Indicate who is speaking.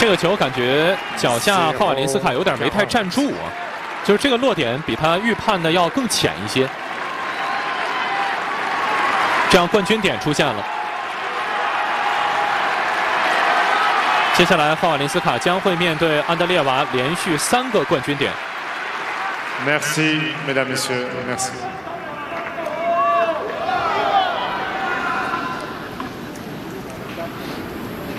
Speaker 1: 这个球感觉脚下霍瓦林斯卡有点没太站住啊，就是这个落点比他预判的要更浅一些。这样冠军点出现了。接下来霍瓦林斯卡将会面对安德烈娃连续3个冠军点。
Speaker 2: Merci, mesdames, messieurs, merci.